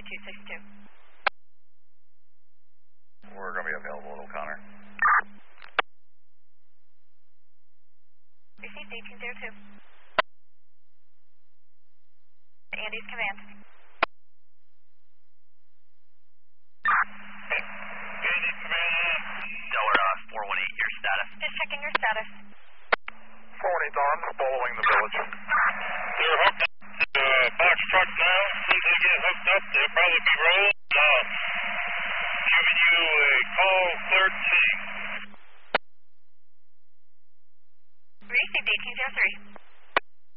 262. We're going to be available at O'Connor. Received 1802. Andy's command. Andy's command. Delaware 418, your status. Just checking your status. 418 on, following the village. They're hooked up to the box truck now. As soon as they get hooked up, they'll probably be rolling.